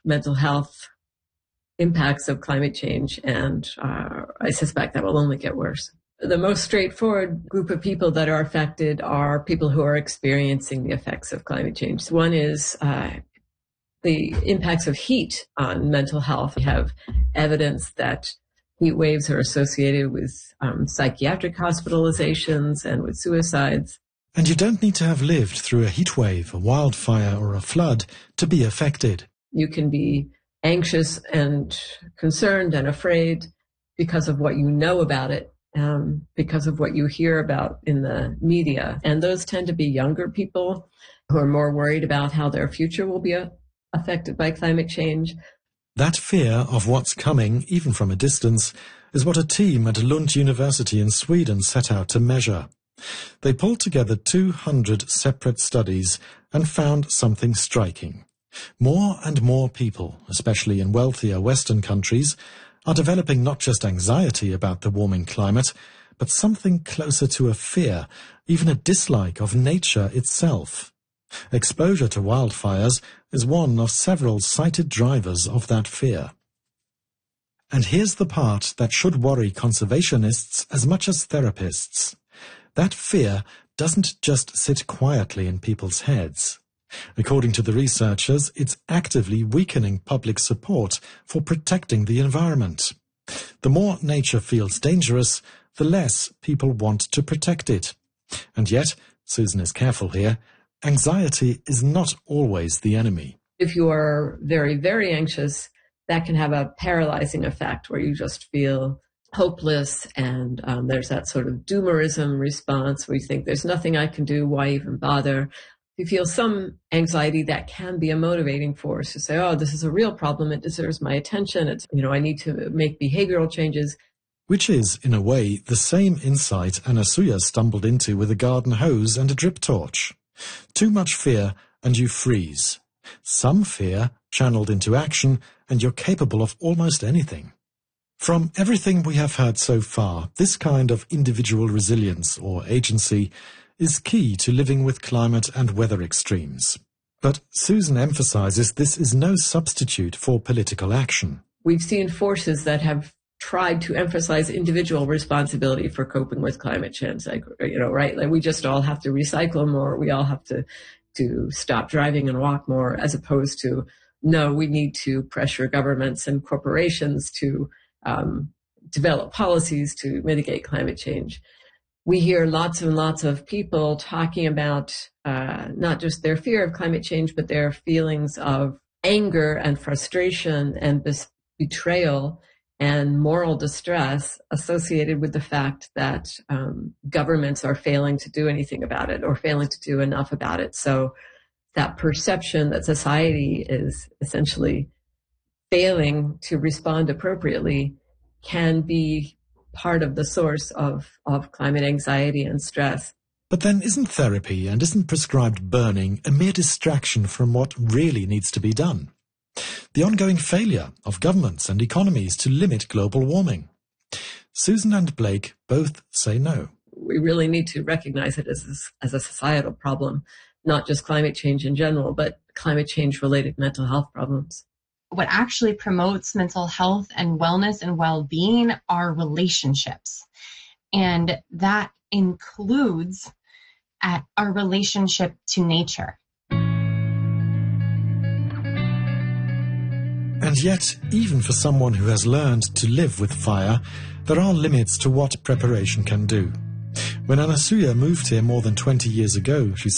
mental health impacts of climate change, and I suspect that will only get worse. The most straightforward group of people that are affected are people who are experiencing the effects of climate change. One is the impacts of heat on mental health. We have evidence that heat waves are associated with psychiatric hospitalizations and with suicides. And you don't need to have lived through a heat wave, a wildfire, or a flood to be affected. You can be anxious and concerned and afraid because of what you know about it, because of what you hear about in the media. And those tend to be younger people who are more worried about how their future will be affected by climate change. That fear of what's coming, even from a distance, is what a team at Lund University in Sweden set out to measure. They pulled together 200 separate studies and found something striking. More and more people, especially in wealthier Western countries, are developing not just anxiety about the warming climate, but something closer to a fear, even a dislike of nature itself. Exposure to wildfires is one of several cited drivers of that fear. And here's the part that should worry conservationists as much as therapists. That fear doesn't just sit quietly in people's heads. According to the researchers, it's actively weakening public support for protecting the environment. The more nature feels dangerous, the less people want to protect it. And yet, Susan is careful here, anxiety is not always the enemy. If you are very, very anxious, that can have a paralyzing effect where you just feel hopeless, and there's that sort of doomerism response where you think there's nothing I can do, why even bother? If you feel some anxiety, that can be a motivating force to say, oh, this is a real problem, it deserves my attention, I need to make behavioral changes. Which is, in a way, the same insight Anasuya stumbled into with a garden hose and a drip torch. Too much fear and you freeze. Some fear channeled into action and you're capable of almost anything. From everything we have heard so far, this kind of individual resilience or agency is key to living with climate and weather extremes. But Susan emphasizes this is no substitute for political action. We've seen forces that have tried to emphasize individual responsibility for coping with climate change, right? Like we just all have to recycle more. We all have to stop driving and walk more, as opposed to, no, we need to pressure governments and corporations to develop policies to mitigate climate change. We hear lots and lots of people talking about not just their fear of climate change, but their feelings of anger and frustration and betrayal and moral distress associated with the fact that governments are failing to do anything about it or failing to do enough about it. So that perception that society is essentially failing to respond appropriately can be part of the source of climate anxiety and stress. But then isn't therapy and isn't prescribed burning a mere distraction from what really needs to be done? The ongoing failure of governments and economies to limit global warming. Susan and Blake both say no. We really need to recognize it as a societal problem, not just climate change in general, but climate change-related mental health problems. What actually promotes mental health and wellness and well-being are relationships. And that includes our relationship to nature. And yet, even for someone who has learned to live with fire, there are limits to what preparation can do. When Anasuya moved here more than 20 years ago, she